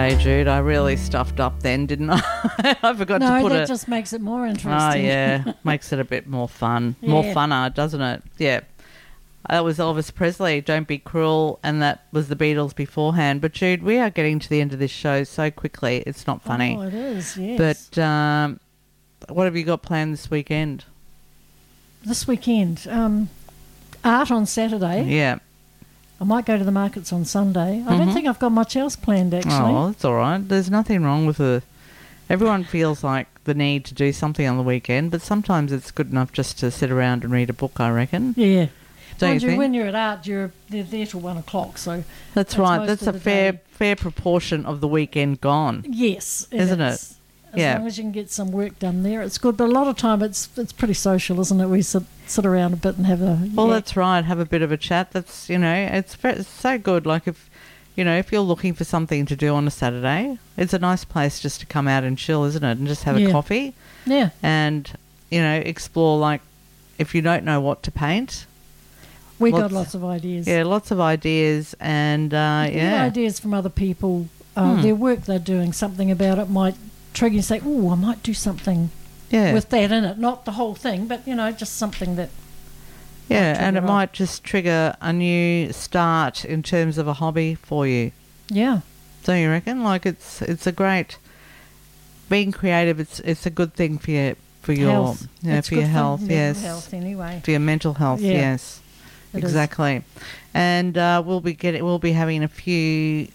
Hey Jude, I really stuffed up then, didn't I? I forgot to put No, that just makes it more interesting. Oh, yeah. Makes it a bit more fun. Yeah. More funner, doesn't it? Yeah. That was Elvis Presley, Don't Be Cruel, and that was the Beatles beforehand. But Jude, we are getting to the end of this show so quickly, it's not funny. Oh, it is, yes. But what have you got planned this weekend? This weekend, art on Saturday. Yeah. I might go to the markets on Sunday. I don't think I've got much else planned, actually. Oh, that's all right. There's nothing wrong with it. Everyone feels like the need to do something on the weekend, but sometimes it's good enough just to sit around and read a book, I reckon. Yeah. Don't you think? When you're at art, they're there till 1 o'clock, so... That's right. most That's of a the day. fair proportion of the weekend gone. Yes. Isn't it? As Yeah. long as you can get some work done there, it's good. But a lot of time it's pretty social, isn't it? We sit around a bit and have a... Well, yak. that's right. Have a bit of a chat. That's, it's so good. Like if you're looking for something to do on a Saturday, it's a nice place just to come out and chill, isn't it? And just have a coffee. Yeah. And, explore, like, if you don't know what to paint. We got lots of ideas. Yeah, lots of ideas and, ideas from other people. Their work they're doing, something about it might trigger you, say, oh, I might do something with that in it. Not the whole thing, but, just something that... Yeah, and it might just trigger a new start in terms of a hobby for you. Yeah. Don't you reckon? Like it's a great... Being creative, it's a good thing for your health. For your health, yes. Health anyway. For your mental health, yes. It exactly. is. And we'll be having a few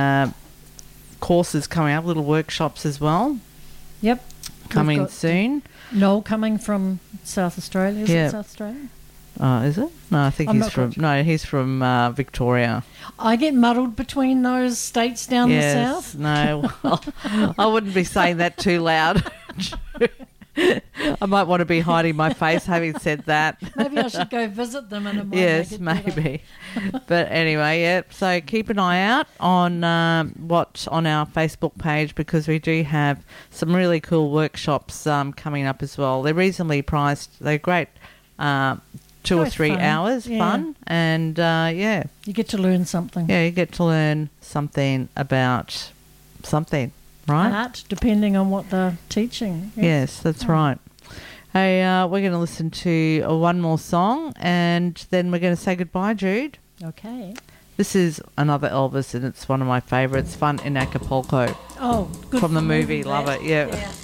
courses coming up, little workshops as well. Yep. Coming soon. Noel coming from South Australia. Is it South Australia? Is it? No, I think he's from Victoria. I get muddled between those states down the south. No, I wouldn't be saying that too loud. I might want to be hiding my face having said that. Maybe I should go visit them and it might yes, make it maybe. But anyway, yeah. So keep an eye out on on our Facebook page because we do have some really cool workshops coming up as well. They're reasonably priced. They're great. 2 or 3 hours fun and you get to learn something. Yeah, you get to learn something about something. Right? Art, depending on what they're teaching. Yes, that's right. Hey, we're going to listen to one more song and then we're going to say goodbye, Jude. Okay. This is another Elvis and it's one of my favourites, Fun in Acapulco. Oh, good. From the movie, love it, yeah.